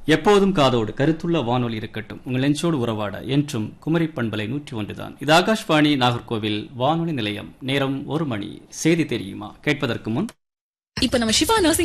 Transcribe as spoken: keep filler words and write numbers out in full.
எப்போதும் காதோடு கருத்துள்ள வானொலி இருக்கட்டும். உங்கள் நெஞ்சோடு உறவாட என்றும் குமரி பண்பலை நூற்றி ஒன்றுதான். இது ஆகாஷ்வாணி நாகர்கோவில் வானொலி நிலையம். நேரம் ஒரு மணி. செய்தி தெரியுமா கேட்பதற்கு முன் இப்ப நம்ம சிவா நர்சிங்